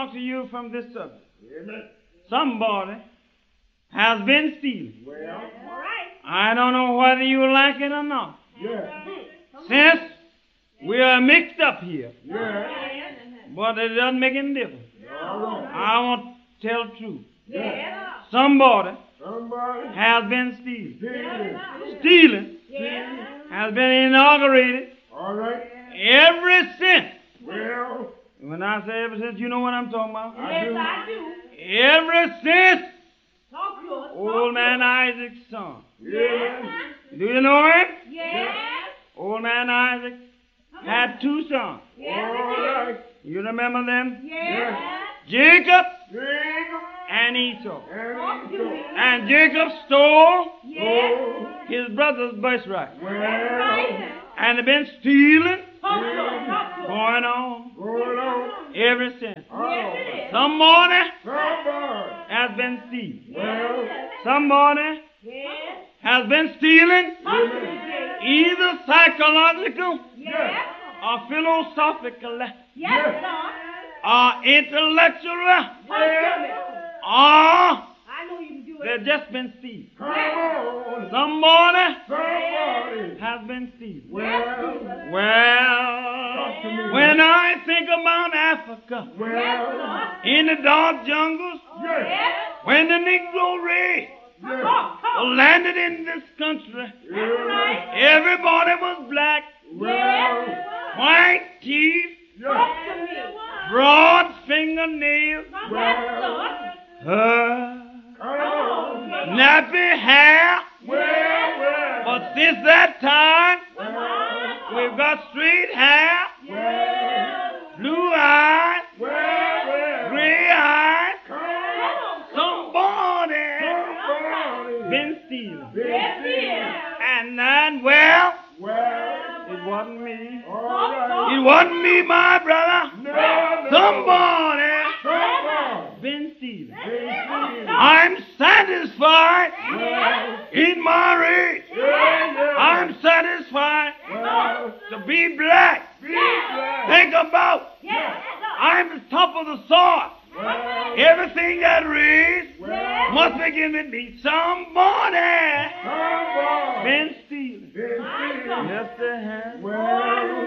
talk to you from this subject. Amen. Somebody has been stealing. Well, All right. I don't know whether you like it or not. yeah. Since we are mixed up here, Yeah. but it doesn't make any difference. All right. I want to tell the truth. Yeah. Somebody Somebody has been stealing. stealing. Stealing Yeah. has been inaugurated All right. ever since. Well, When I say ever since, you know what I'm talking about. I Yes, do. I do. Ever since Talk to us. old man Isaac's son. Yeah. Do you know him? Yes. Old man Isaac had two sons. Yes. All right. You remember them? Yes. Jacob Jacob and Esau. Talk and to me. Esau. And Jacob stole Yes. Oh, his brother's birthright. well, And they've been stealing Talk to us. Talk to us. going on going on. ever since. Oh, Somebody somebody. has been stealing. Well, Somebody Yes. has been stealing Talk to me, Jay. either psychological Yes. or philosophical Yes, Lord. or intellectual Talk to me. or I know you can do it. they've just been stealing. come on. Somebody Somebody. has been stealing. Well, Well, talk to me. when I think about Africa, Well, in the dark jungles, yes. Yes. when the Negro race Yes. Talk. Talk. landed in this country, Yeah. everybody was black, Well, white teeth, yes. Talk to me. broad fingernails, Yes, Lord. Come on. nappy hair. Well, But since that time, well, we've got straight hair, well, blue eyes, well, gray eyes. come on. Somebody Somebody. been stealing. Yes, he is. And then, well, Well, it wasn't me. all right. It wasn't me, my brother. No, Somebody Somebody. been stealing. Been I'm satisfied Well, in my race. yeah. I'm satisfied Well, to be black. be glad. Think about, Yes. I'm the top of the sort. Well, Everything that raised well, must begin with me. Somebody somebody. been stealing. Been stealing. Yes, they have. Well,